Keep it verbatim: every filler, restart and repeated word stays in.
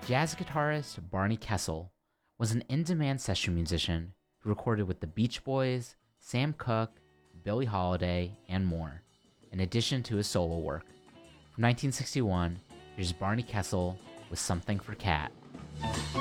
Jazz guitarist Barney Kessel was an in-demand session musician who recorded with the Beach Boys, Sam Cooke, Billie Holiday, and more, in addition to his solo work. From nineteen sixty-one, here's Barney Kessel with Something for Cat.